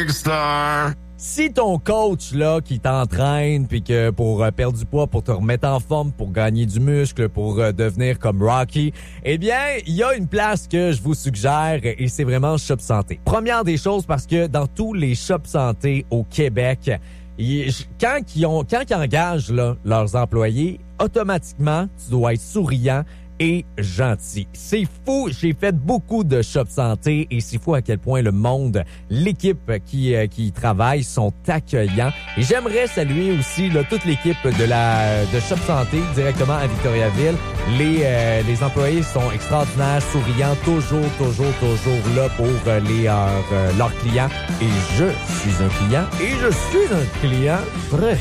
Star. Si ton coach là qui t'entraîne puis que pour perdre du poids, pour te remettre en forme, pour gagner du muscle, pour devenir comme Rocky, eh bien, il y a une place que je vous suggère et c'est vraiment Shop Santé. Première des choses parce que dans tous les Shop Santé au Québec, quand ils engagent là, leurs employés, automatiquement, tu dois être souriant et gentil. C'est fou, j'ai fait beaucoup de Shop Santé et c'est fou à quel point le monde, l'équipe qui travaille sont accueillants. Et j'aimerais saluer aussi là, toute l'équipe de Shop Santé directement à Victoriaville. Les employés sont extraordinaires, souriants, toujours là pour leurs clients. Et je suis un client et je suis un client très